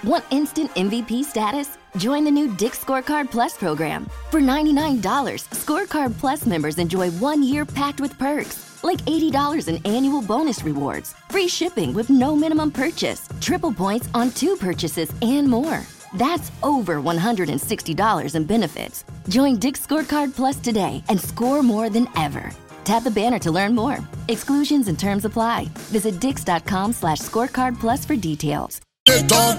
Want instant MVP status? Join the new Dick's Scorecard Plus program. For $99, Scorecard Plus members enjoy 1 year packed with perks, like $80 in annual bonus rewards, free shipping with no minimum purchase, triple points on 2 purchases, and more. That's over $160 in benefits. Join Dick's Scorecard Plus today and score more than ever. Tap the banner to learn more. Exclusions and terms apply. Visit dix.com/scorecard plus for details. Talk